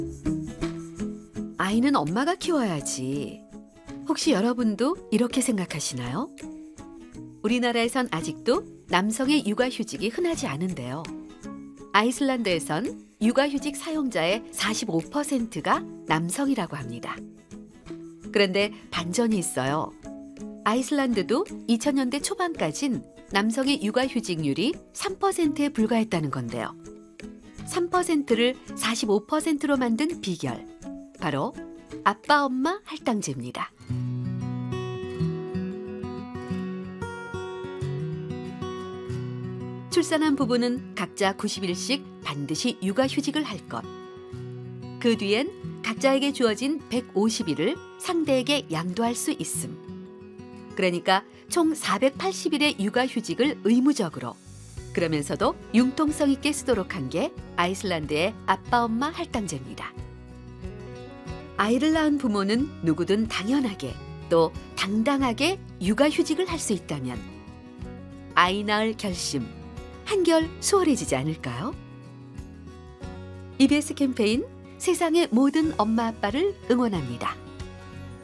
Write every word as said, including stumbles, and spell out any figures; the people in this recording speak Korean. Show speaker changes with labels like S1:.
S1: 아이는 엄마가 키워야지. 혹시 여러분도 이렇게 생각하시나요? 우리나라에선 아직도 남성의 육아휴직이 흔하지 않은데요. 아이슬란드에선 육아휴직 사용자의 사십오 퍼센트가 남성이라고 합니다. 그런데 반전이 있어요. 아이슬란드도 이천 년대 초반까진 남성의 육아휴직률이 삼 퍼센트에 불과했다는 건데요. 삼 퍼센트를 사십오 퍼센트로 만든 비결, 바로 아빠 엄마 할당제입니다. 출산한 부부는 각자 구십 일씩 반드시 육아휴직을 할 것. 그 뒤엔 각자에게 주어진 백오십 일을 상대에게 양도할 수 있음. 그러니까 총 사백팔십 일의 육아휴직을 의무적으로, 그러면서도 융통성 있게 쓰도록 한 게 아이슬란드의 아빠 엄마 할당제입니다. 아이를 낳은 부모는 누구든 당연하게 또 당당하게 육아휴직을 할 수 있다면 아이 낳을 결심 한결 수월해지지 않을까요? 이비에스 캠페인 세상의 모든 엄마 아빠를 응원합니다.